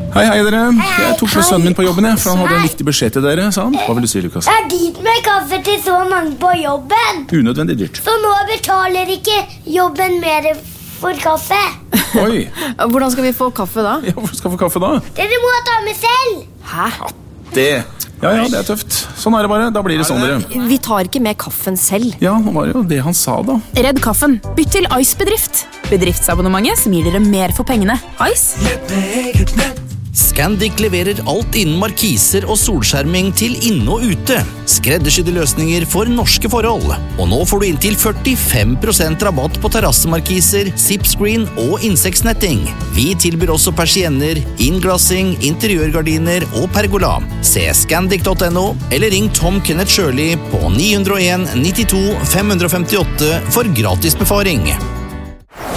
Hei dere. Jeg tok med sønnen min på jobben, for han hadde en viktig beskjed til dere, sa han. Hva vil du si, Lukas? Det er dyrt med kaffe til så mange på jobben. Unødvendig dyrt. Så nå betaler ikke jobben mer for kaffe. Oi. Hvordan skal vi få kaffe da? Ja, hvor skal vi få kaffe da? Dere må ta med selv. Hæ? Ja, det er tøft. Sånn er det bare. Da blir det sånn, dere. Vi tar ikke med kaffen selv. Ja, det var jo det han sa da. Redd kaffen. Bytt til Ice Bedrift. Bedriftsabonnementet som gir dere mer for pengene. Ice. Scandic leverer alt innen markiser og solskjerming til inne og ute. Skreddersydde løsninger for norske forhold. Og nå får du inntil 45% rabatt på terrassemarkiser, zipscreen og insektsnetting. Vi tilbyr også persienner, innglassing, interiørgardiner og pergola. Se scandic.no eller ring Tom Kenneth Shirley på 901 92 558 for gratis befaring.